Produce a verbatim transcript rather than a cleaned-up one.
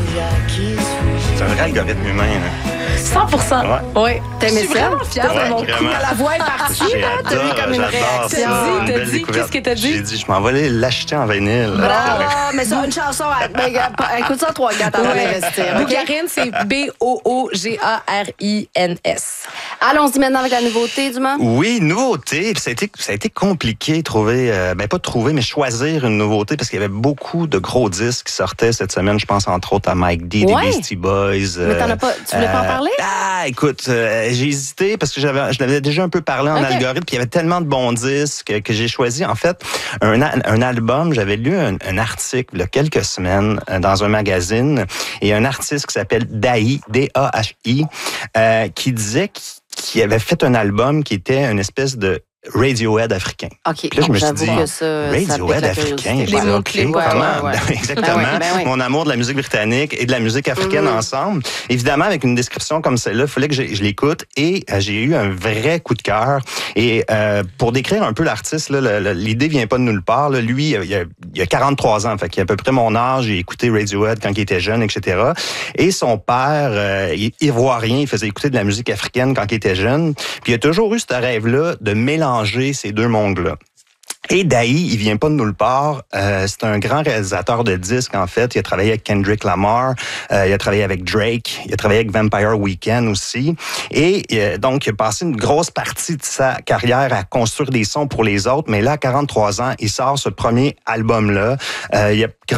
C'est un vrai algorithme humain. Là. cent pour cent. Ouais. Oui. T'aimais Je suis ça? vraiment fière Ouais, de mon coup. vraiment. La voix est partie, là. T'as eu J'adore, comme une j'adore réaction. ça, T'as dit, une t'as belle dit, découverte. qu'est-ce que t'as dit? J'ai dit, je m'en vais aller l'acheter en vinyle. Ah, mais ça, une chanson, ben, écoute ça trois quatre avant Ouais. d'investir. OK? Bougarine, c'est B O O G A R I N S. Allons-y maintenant avec la nouveauté, Dumas. Oui, nouveauté. Puis ça a été, ça a été compliqué de trouver, euh, ben pas de trouver, mais choisir une nouveauté parce qu'il y avait beaucoup de gros disques qui sortaient cette semaine. Je pense entre autres à Mike D, Ouais. des Beastie Boys. Mais t'en as pas, tu voulais pas en parler? Ah, écoute, euh, j'ai hésité parce que j'avais, je l'avais déjà un peu parlé en Okay. algorithme. Puis il y avait tellement de bons disques que, que j'ai choisi. En fait, un, un album. J'avais lu un, un article il y a quelques semaines euh, dans un magazine et un artiste qui s'appelle Dahi, D A H I, euh, qui disait qu'il qui avait fait un album qui était une espèce de Radiohead africain. OK. Puis là, je me suis J'avoue dit, que ça, ça pique Radiohead la africain. curiosité. Les Ben, mots-clés, OK, ouais, comment? ouais, ouais. Exactement. Ben oui, ben oui. Mon amour de la musique britannique et de la musique africaine Mm-hmm. ensemble. Évidemment, avec une description comme celle-là, il fallait que je, je l'écoute et euh, j'ai eu un vrai coup de cœur. Et euh, pour décrire un peu l'artiste, là, le- le- l'idée vient pas de nulle part. Là. Lui, il a, il a quarante-trois ans, fait qu'il a à peu près mon âge. J'ai écouté Radiohead quand il était jeune, et cetera. Et son père, euh, il est ivoirien, il faisait écouter de la musique africaine quand il était jeune. Puis il a toujours eu ce rêve-là de mélanger ces deux mondes-là. Et Dahi, il vient pas de nulle part. Euh, c'est un grand réalisateur de disques, en fait. Il a travaillé avec Kendrick Lamar, euh, il a travaillé avec Drake, il a travaillé avec Vampire Weekend aussi. Et euh, donc, il a passé une grosse partie de sa carrière à construire des sons pour les autres. Mais là, à quarante-trois ans, il sort ce premier album-là. Euh, il a